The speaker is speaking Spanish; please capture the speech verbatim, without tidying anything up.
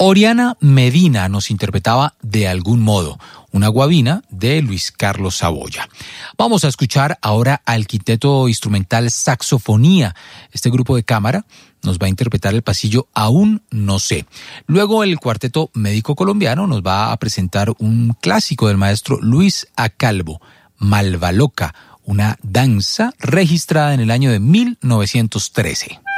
Oriana Medina nos interpretaba De algún modo, una guabina de Luis Carlos Saboya. Vamos a escuchar ahora al quinteto instrumental Saxofonía. Este grupo de cámara nos va a interpretar el pasillo Aún no sé. Luego el cuarteto médico colombiano nos va a presentar un clásico del maestro Luis A. Calvo, Malvaloca, una danza registrada en el año de mil novecientos trece.